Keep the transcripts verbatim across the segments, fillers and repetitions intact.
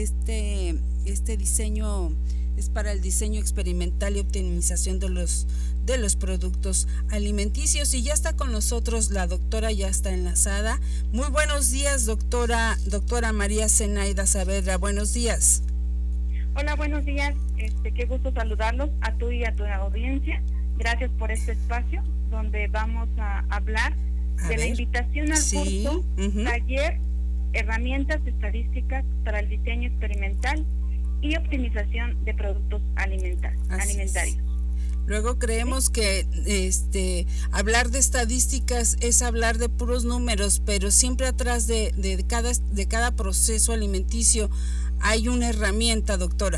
Este, este diseño es para el diseño experimental y optimización de los, de los productos alimenticios. Y ya está con nosotros la doctora, ya está enlazada. Muy buenos días, doctora, doctora María Zenaida Saavedra. Buenos días. Hola, buenos días. Este, qué gusto saludarlos a tú y a tu audiencia. Gracias por este espacio donde vamos a hablar a de ver. la invitación al sí. curso uh-huh. Taller Herramientas Estadísticas para el Diseño Experimental y Optimización de Productos alimenta- Alimentarios. Es. Luego creemos ¿Sí? que este hablar de estadísticas es hablar de puros números, pero siempre atrás de, de, cada, de cada proceso alimenticio hay una herramienta, doctora.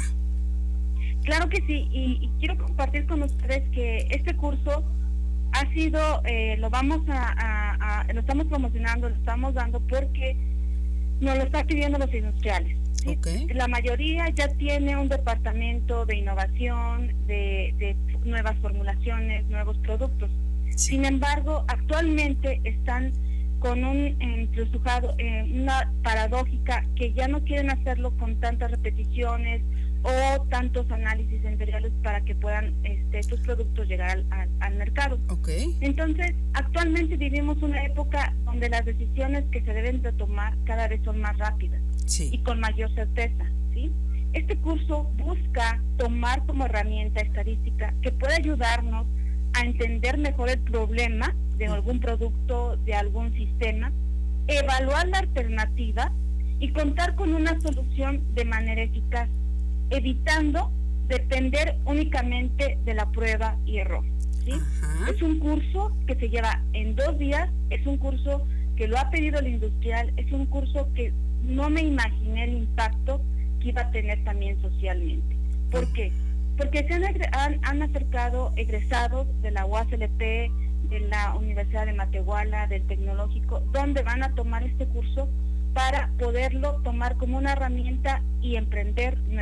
Claro que sí, y, y quiero compartir con ustedes que este curso ha sido, eh, lo vamos a, a, a, lo estamos promocionando, lo estamos dando porque nos lo están pidiendo los industriales. ¿Sí? Okay. La mayoría ya tiene un departamento de innovación, de, de nuevas formulaciones, nuevos productos. Sí. Sin embargo, actualmente están con un encrucijado, eh, una paradójica que ya no quieren hacerlo con tantas repeticiones o tantos análisis sensoriales para que puedan este, estos productos llegar al, al, al mercado. Okay. Entonces, actualmente vivimos una época donde las decisiones que se deben de tomar cada vez son más rápidas. Sí. Y con mayor certeza, ¿sí? Este curso busca tomar como herramienta estadística que pueda ayudarnos a entender mejor el problema de algún producto, de algún sistema, evaluar la alternativa y contar con una solución de manera eficaz, evitando depender únicamente de la prueba y error, ¿sí? Ajá. Es un curso que se lleva en dos días, es un curso que lo ha pedido el industrial, es un curso que no me imaginé el impacto que iba a tener también socialmente. ¿Por qué? Porque se han, han, han acercado egresados de la U A S L P, de la Universidad de Matehuala, del Tecnológico, donde van a tomar este curso para poderlo tomar como una herramienta y emprender nuevas